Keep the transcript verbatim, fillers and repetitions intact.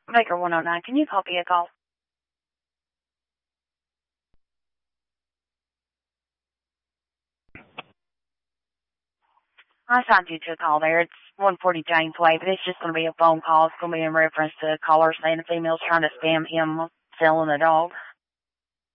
Baker one oh nine, can you copy a call? I assigned you to a call there. It's one forty James Way, but it's just going to be a phone call. It's going to be in reference to a caller saying a female's trying to spam him selling a dog.